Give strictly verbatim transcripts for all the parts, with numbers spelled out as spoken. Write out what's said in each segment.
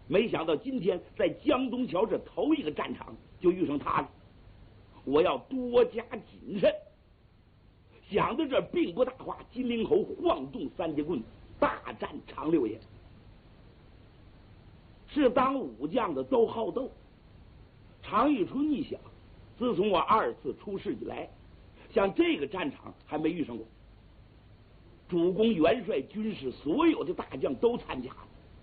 没想到今天在江东桥这头一个战场就遇上他了，我要多加谨慎。想到这并不大话，金陵侯晃动三节棍，大战常六爷。是当武将的都好斗。常遇春一想，自从我二次出仕以来，像这个战场还没遇上过。主公元帅军士所有的大将都参加了，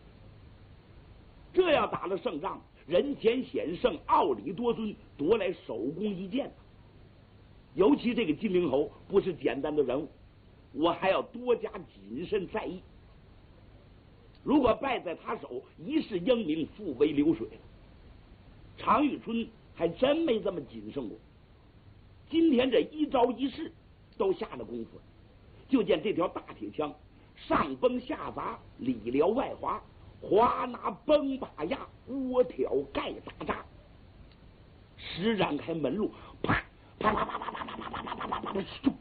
这样打了胜仗，人前显圣，傲礼多尊，夺来首功一件。尤其这个金陵侯不是简单的人物，我还要多加谨慎在意。如果败在他手，一世英名付为流水了。常遇春还真没这么谨慎过，今天这一招一式都下了功夫。就见这条大铁枪上崩下砸，里撩外滑，滑拿崩把压，窝挑盖打扎，施展开门路，啪啪啪啪啪啪啪啪啪啪啪啪啪，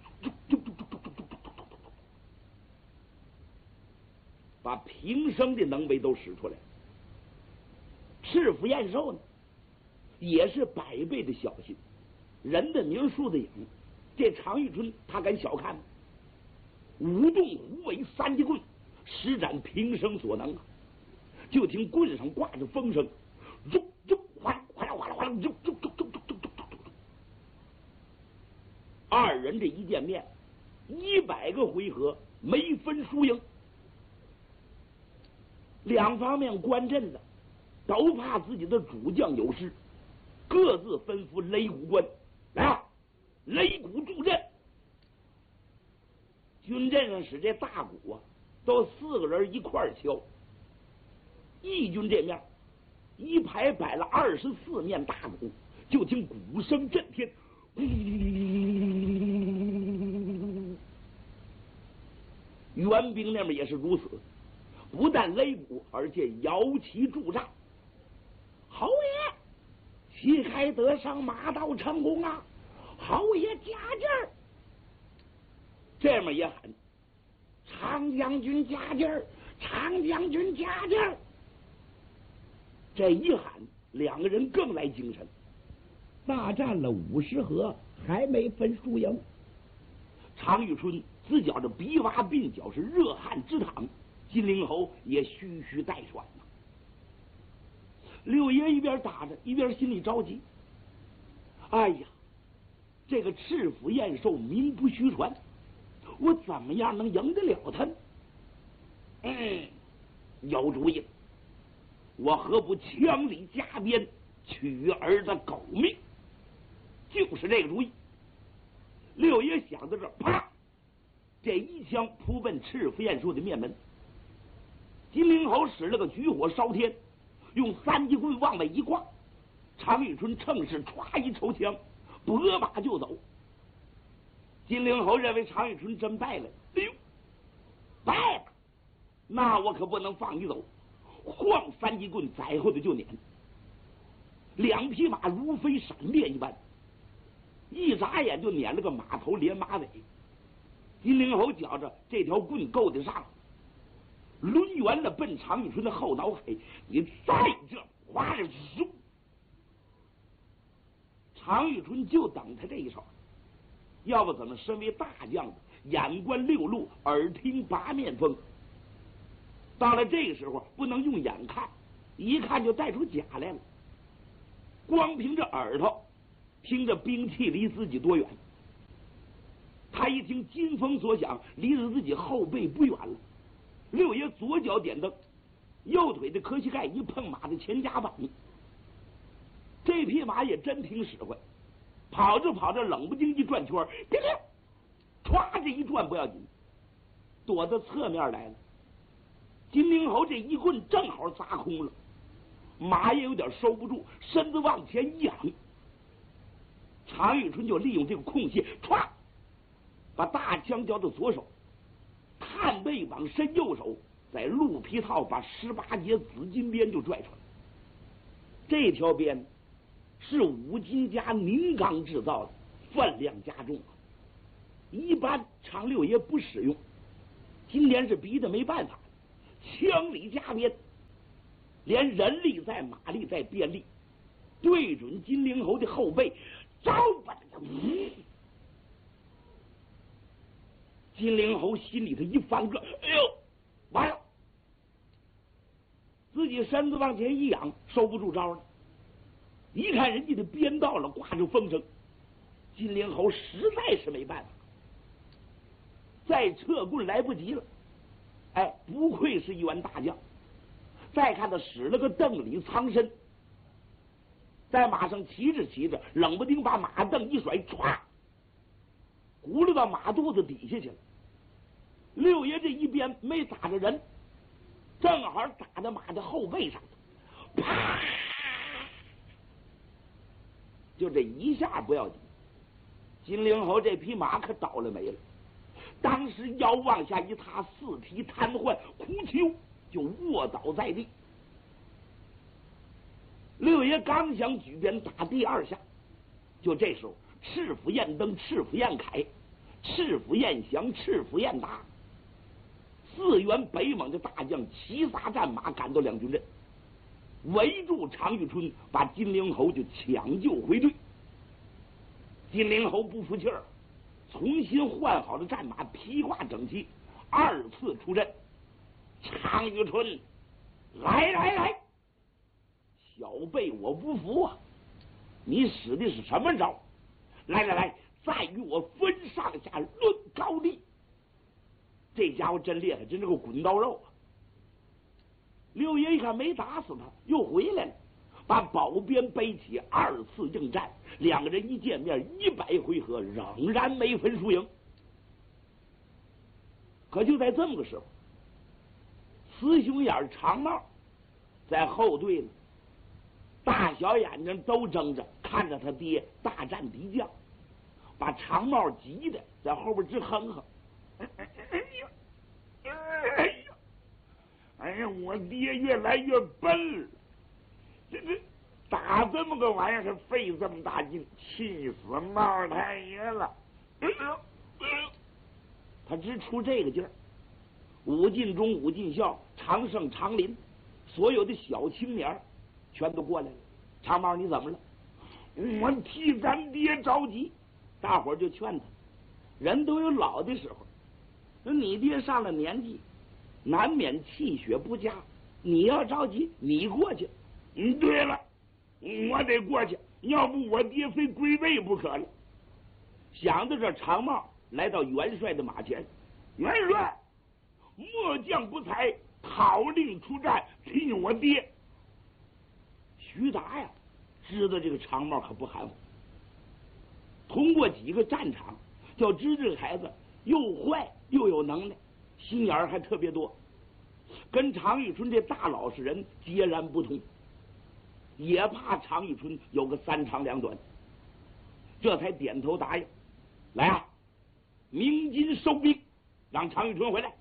把平生的能为都使出来。赤府燕寿呢，也是百倍的小心，人的名树的影，这常遇春他敢小看吗？舞动虎尾三节棍，施展平生所能啊！就听棍上挂着风声，啾啾哗啦哗啦哗啦哗啦，啾啾啾啾啾啾啾啾。二人这一见面，一百个回合没分输赢。两方面观阵的都怕自己的主将有失，各自吩咐擂鼓官来啊，擂鼓助阵。军阵上使这大鼓啊，都四个人一块儿敲。义军这面一排摆了二十四面大鼓，就听鼓声震天。援兵那边也是如此，不但擂鼓，而且摇旗助战。侯爷，旗开得胜，马到成功啊！侯爷加劲儿！这面也喊常将军加劲儿，常将军加劲儿。这一喊，两个人更来精神。大战了五十合，还没分输赢。常遇春自觉着鼻洼鬓角是热汗直淌，金陵侯也吁吁带喘呐。六爷一边打着，一边心里着急。哎呀，这个赤府燕寿名不虚传，我怎么样能赢得了他呢？嗯，有主意，我何不枪里加鞭，取儿的狗命？就是这个主意。六爷想到这儿，啪，这一枪扑奔赤府燕寿的面门。金陵侯使了个举火烧天，用三节棍往外一挂，常遇春趁势歘一抽枪，拨马就走。金陵侯认为常遇春真败了，哎呦，败了，那我可不能放你走，晃三节棍在后的就撵。两匹马如飞闪电一般，一眨眼就撵了个马头连马尾。金陵侯觉着这条棍够得上，抡圆了奔常遇春的后脑海，你再这哗啦嗖！常遇春就等他这一手，要不怎么身为大将的眼观六路，耳听八面风？到了这个时候，不能用眼看，一看就带出假来了。光凭着耳朵，听着兵器离自己多远？他一听金风所响，离着自己后背不远了。六爷左脚点蹬，右腿的磕膝盖一碰马的前夹板，这匹马也真挺使唤，跑着跑着冷不丁一转圈，叮叮，歘这一转不要紧，躲到侧面来了。金陵侯这一棍正好砸空了，马也有点收不住，身子往前一仰。常遇春就利用这个空隙，歘，把大枪交到左手，探背往伸右手，在鹿皮套把十八节紫金鞭就拽出来。这条鞭是五金加宁钢制造的，分量加重，一般常六爷不使用，今天是逼得没办法，枪里加鞭。 连人力在，马力在，便力对准金陵侯的后背，招吧！金陵侯心里头一翻个，哎呦，完了！自己身子往前一仰，收不住招了。一看人家的鞭到了，挂着风声，金陵侯实在是没办法，再撤棍来不及了。哎，不愧是一员大将。再看他使了个邓里藏身，在马上骑着骑着，冷不丁把马凳一甩，歘，轱辘到马肚子底下去了。六爷这一鞭没打着人，正好打在马的后背上，啪！就这一下不要紧，金陵侯这匹马可倒了霉了。当时腰往下一塌，四蹄瘫痪，哭丘就卧倒在地。六爷刚想举鞭打第二下，就这时候赤府燕登、赤府燕凯、赤府燕祥、赤府燕达四员北蒙的大将齐撒战马赶到两军阵，围住常遇春，把金陵侯就抢救回队。金陵侯不服气儿，重新换好了战马，披挂整齐，二次出阵。常遇春，来来来，小辈我不服啊！你使的是什么招？来来来，再与我分上下，论高低。这家伙真厉害，真是个滚刀肉啊！六爷一看没打死他，又回来了，把宝鞭背起，二次应战。两个人一见面，一百回合仍然没分输赢。可就在这么个时候，雌雄眼长帽在后队呢，大小眼睛都睁着看着他爹大战敌将，把长帽急的在后边直哼哼。哎呀，哎呀，哎呀，我爹越来越笨了，这这打这么个玩意儿还费这么大劲，气死帽太爷了！哎呀，哎呀，他只出这个劲儿。武进忠、武进孝、常胜、常林，所有的小青年全都过来了。长毛，你怎么了？我替咱爹着急。大伙儿就劝他，人都有老的时候，那你爹上了年纪，难免气血不佳。你要着急，你过去。嗯，对了，我得过去，要不我爹非归位不可了。想到这，长帽来到元帅的马前，元帅。末将不才，讨令出战，替我爹。徐达呀，知道这个长帽可不含糊。通过几个战场，就知这个孩子又坏又有能耐，心眼儿还特别多，跟常遇春这大老实人截然不同。也怕常遇春有个三长两短，这才点头答应。来啊，鸣金收兵，让常遇春回来。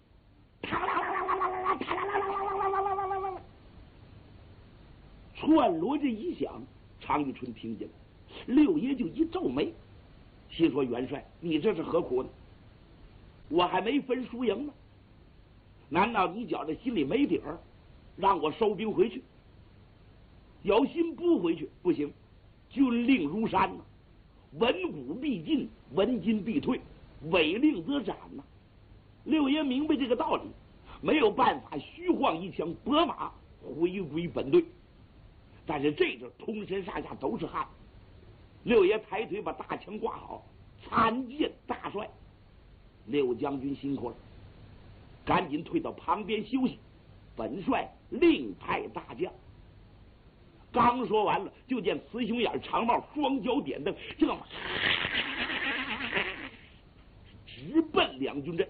串锣这一响，常遇春听见了，六爷就一皱眉，心说：元帅，你这是何苦呢？我还没分输赢呢，难道你觉着心里没底儿，让我收兵回去？有心不回去不行，军令如山呐、啊，文武必进，文金必退，违令则斩呐、啊。六爷明白这个道理，没有办法，虚晃一枪，拨马回归本队。但是这阵通身上下都是汗，六爷抬腿把大枪挂好，参见大帅。六将军辛苦了，赶紧退到旁边休息，本帅另派大将。刚说完了，就见雌雄眼长帽双脚点蹬，这个直奔两军阵。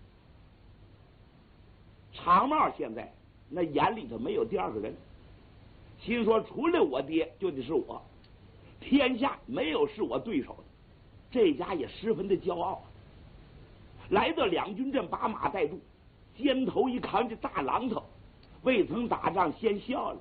长帽现在那眼里头没有第二个人，心说除了我爹就得是我，天下没有是我对手的。这家也十分的骄傲。来到两军阵，把马带住，肩头一扛着大榔头，未曾打仗先笑了。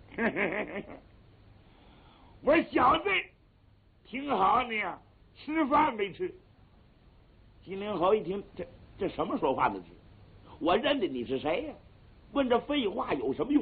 我小子挺好呢呀，吃饭没吃？金陵侯一听，这这什么说话的字？我认得你是谁呀？问这废话有什么用？